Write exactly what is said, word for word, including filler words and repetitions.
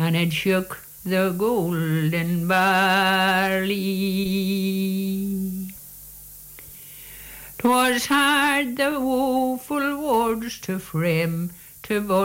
and it shook the golden barley. 'Twas hard the woeful words to frame, to